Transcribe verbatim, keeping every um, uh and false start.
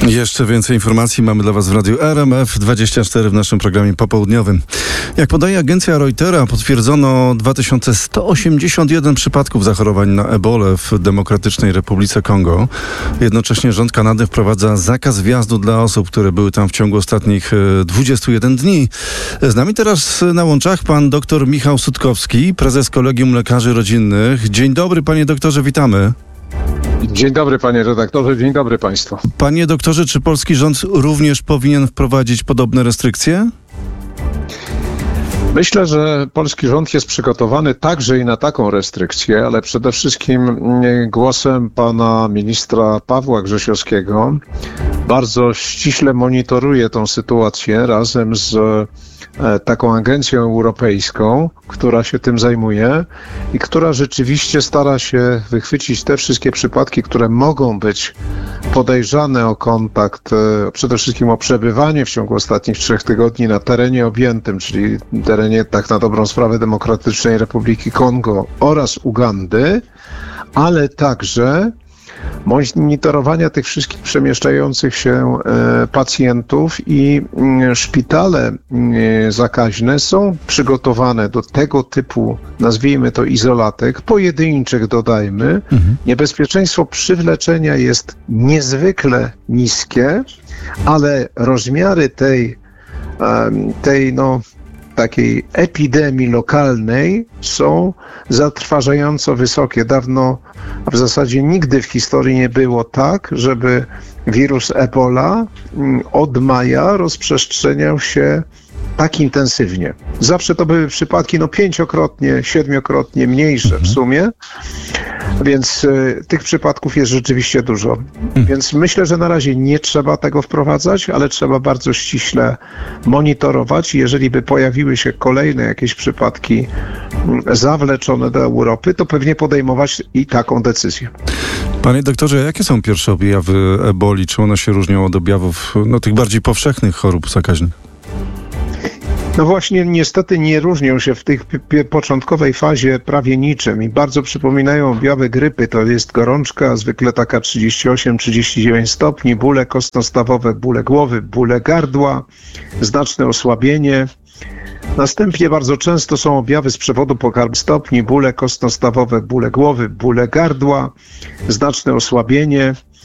Jeszcze więcej informacji mamy dla Was w Radiu R M F dwadzieścia cztery w naszym programie popołudniowym. Jak podaje agencja Reutera, potwierdzono dwa tysiące sto osiemdziesiąt jeden przypadków zachorowań na ebolę w Demokratycznej Republice Kongo. Jednocześnie rząd Kanady wprowadza zakaz wjazdu dla osób, które były tam w ciągu ostatnich dwudziestu jeden dni. Z nami teraz na łączach pan dr Michał Sutkowski, prezes Kolegium Lekarzy Rodzinnych. Dzień dobry, panie doktorze, witamy. Dzień dobry, panie redaktorze, dzień dobry państwu. Panie doktorze, czy polski rząd również powinien wprowadzić podobne restrykcje? Myślę, że polski rząd jest przygotowany także i na taką restrykcję, ale przede wszystkim głosem pana ministra Pawła Grzesiowskiego bardzo ściśle monitoruje tą sytuację razem z taką agencją europejską, która się tym zajmuje i która rzeczywiście stara się wychwycić te wszystkie przypadki, które mogą być podejrzane o kontakt, przede wszystkim o przebywanie w ciągu ostatnich trzech tygodni na terenie objętym, czyli terenie tak na dobrą sprawę Demokratycznej Republiki Kongo oraz Ugandy, ale także monitorowania tych wszystkich przemieszczających się e, pacjentów i e, szpitale e, zakaźne są przygotowane do tego typu, nazwijmy to izolatek, pojedynczych dodajmy. Mhm. Niebezpieczeństwo przywleczenia jest niezwykle niskie, ale rozmiary tej, e, tej no, takiej epidemii lokalnej są zatrważająco wysokie. Dawno, a w zasadzie nigdy w historii nie było tak, żeby wirus Ebola od maja rozprzestrzeniał się tak intensywnie. Zawsze to były przypadki no pięciokrotnie, siedmiokrotnie mniejsze w sumie, więc y, tych przypadków jest rzeczywiście dużo. Mhm. Więc myślę, że na razie nie trzeba tego wprowadzać, ale trzeba bardzo ściśle monitorować. Jeżeli by pojawiły się kolejne jakieś przypadki y, zawleczone do Europy, to pewnie podejmować i taką decyzję. Panie doktorze, jakie są pierwsze objawy eboli? Czy one się różnią od objawów no, tych bardziej powszechnych chorób zakaźnych? No właśnie, niestety nie różnią się w tej początkowej fazie prawie niczym i bardzo przypominają objawy grypy. To jest gorączka, zwykle taka trzydzieści osiem trzydzieści dziewięć stopni, bóle kostno-stawowe, bóle głowy, bóle gardła, znaczne osłabienie. Następnie bardzo często są objawy z przewodu pokarmowego, stopni, bóle kostno-stawowe, bóle głowy, bóle gardła, znaczne osłabienie.